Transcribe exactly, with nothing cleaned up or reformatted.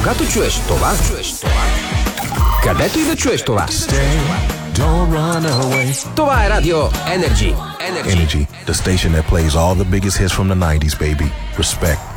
Кога то чуеш това? Чуеш това? Където и да чуеш това? Stay, don't run away. Това е Радио Energy. Energy. Energy, the station that plays all the biggest hits from the nineties, baby. Respect.